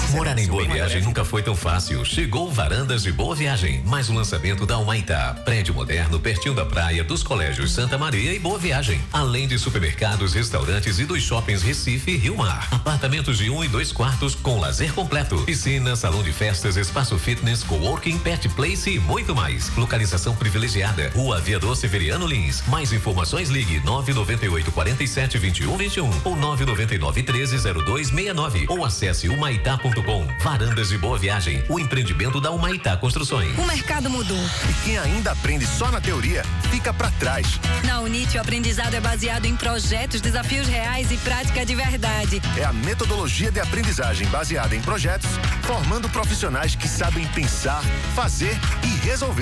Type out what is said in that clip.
Morar em Boa Viagem nunca foi tão fácil. Chegou Varandas de Boa Viagem, mais um lançamento da Humaitá. Prédio moderno, pertinho da praia, dos colégios Santa Maria e Boa Viagem. Além de supermercados, restaurantes e dos shoppings Recife e Rio Mar. Apartamentos de 1 e 2 quartos com lazer completo. Piscina, salão de festas, espaço fitness, coworking, pet place e muito mais. Localização privilegiada. Rua Aviador Severiano Lins. Mais informações ligue 998 47 21 21 ou 999 13 0269 ou acesse humaitá.com. Varandas de Boa Viagem, o empreendimento da Humaitá Construções. O mercado mudou. E quem ainda aprende só na teoria, fica pra trás. Na UNIT, o aprendizado é baseado em projetos, desafios reais e prática de verdade. É a metodologia de aprendizagem baseada em projetos, formando profissionais que sabem pensar, fazer e resolver.